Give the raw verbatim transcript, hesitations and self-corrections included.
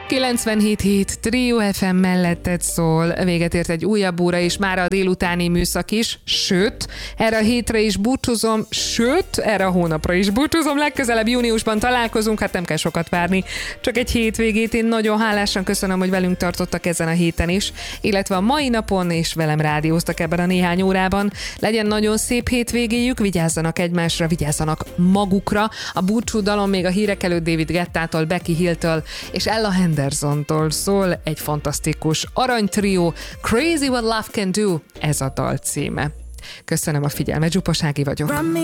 kilencvenhét hét Trio ef em melletted szól, véget ért egy újabb óra, és már a délutáni műszak is, sőt, erre a hétre is búcsúzom, sőt, erre a hónapra is búcsúzom, legközelebb júniusban találkozunk, hát nem kell sokat várni, csak egy hétvégét. Én nagyon hálásan köszönöm, hogy velünk tartottak ezen a héten is, illetve a mai napon, és velem rádióztak ebben a néhány órában. Legyen nagyon szép hétvégéjük, vigyázzanak egymásra, vigyázzanak magukra. A búcsú dalon még a hírek előtt David Guettától, Becky Hill-től és Ella Hendersontól szól, egy fantasztikus aranytrió, Crazy What Love Can Do, ez a dal címe. Köszönöm a figyelmet, Zsupas Ági vagyok.